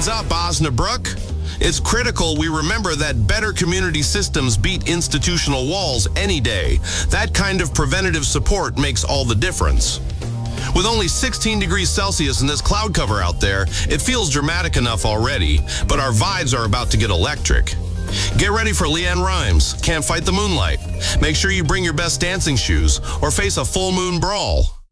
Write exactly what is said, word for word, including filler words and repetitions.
Heads up, Osnabrück. It's critical we remember that better community systems beat institutional walls any day. That kind of preventative support makes all the difference. With only sixteen degrees Celsius and this cloud cover out there, it feels dramatic enough already, but our vibes are about to get electric. Get ready for Leanne Rimes, Can't Fight the Moonlight. Make sure you bring your best dancing shoes or face a full moon brawl.